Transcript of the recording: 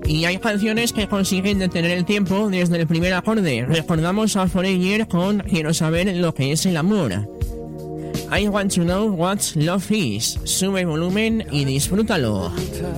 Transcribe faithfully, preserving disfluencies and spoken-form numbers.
Y hay canciones que consiguen detener el tiempo desde el primer acorde. Recordamos a Foreigner con Quiero saber lo que es el amor. I want to know what love is. Sube el volumen y disfrútalo.